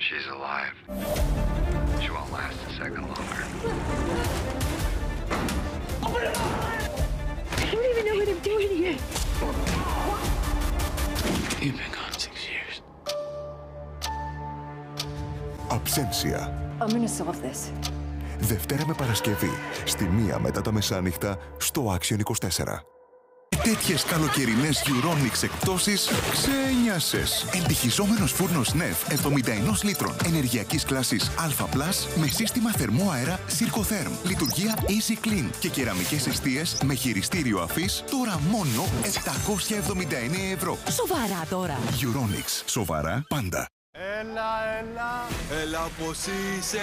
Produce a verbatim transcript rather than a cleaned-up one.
She's alive. She won't last a second longer. I don't even know what I'm doing here. You've been gone six years. Absentia. I'm gonna solve this. Δευτέρα με Παρασκευή, στη μία μετά τα μεσάνυχτα, στο Action είκοσι τέσσερα. Τέτοιες καλοκαιρινές Euronics εκπτώσεις ξένιασες. Εντυχιζόμενος φούρνος νεφ εβδομήντα ένα λίτρων ενεργειακής κλάσης Α πλας με σύστημα θερμού αέρα Sircotherm, λειτουργία Easy Clean και κεραμικές εστίες με χειριστήριο αφής τώρα μόνο επτακόσια εβδομήντα εννέα ευρώ. Σοβαρά τώρα. Euronics. Σοβαρά πάντα. Έλα, έλα, έλα πως είσαι.